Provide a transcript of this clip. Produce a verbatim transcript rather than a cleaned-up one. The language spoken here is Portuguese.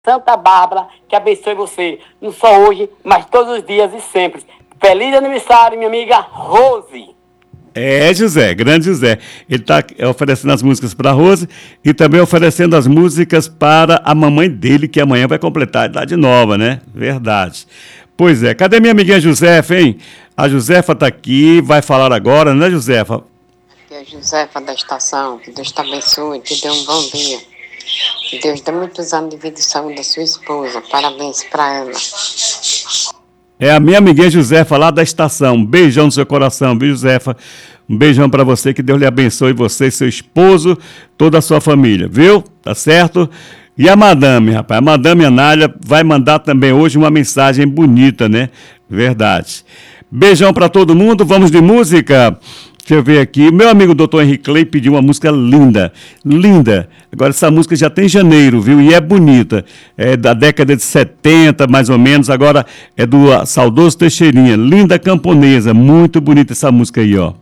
Santa Bárbara, que abençoe você, não só hoje, mas todos os dias e sempre. Feliz aniversário, minha amiga Rose. É, José, grande José. Ele está oferecendo as músicas para a Rose e também oferecendo as músicas para a mamãe dele, que amanhã vai completar a idade nova, né? Verdade. Pois é, cadê minha amiguinha Josefa, hein? A Josefa está aqui, vai falar agora, né, Josefa? Aqui é a Josefa da estação, que Deus te abençoe, te dê um bom dia. Que Deus dê muitos anos de vida e saúde da sua esposa. Parabéns para ela. É a minha amiguinha Josefa lá da estação. Um beijão no seu coração, viu, Josefa? Um beijão para você, que Deus lhe abençoe, você, seu esposo, toda a sua família, viu? Tá certo? E a madame, rapaz, a madame Anália vai mandar também hoje uma mensagem bonita, né? Verdade. Beijão para todo mundo, vamos de música. Deixa eu ver aqui, meu amigo doutor Henrique Clay pediu uma música linda, linda. Agora essa música já tem janeiro, viu? E é bonita, é da década de setenta, mais ou menos, agora é do saudoso Teixeirinha, Linda Camponesa, muito bonita essa música aí, ó.